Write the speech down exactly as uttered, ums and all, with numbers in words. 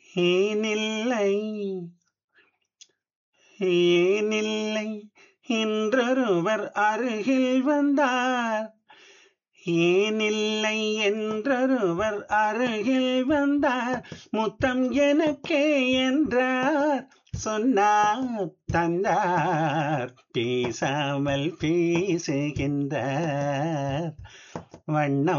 ஏனில்லை ஏனில்லை என்றொருவர் அருகில் வந்தார். ஏனில்லை என்றொருவர் அருகில் வந்தார். முத்தம் எனக்கே என்றார், சொன்னார், தந்தார். பேசாமல் பேசுகின்றார். வண்ணம்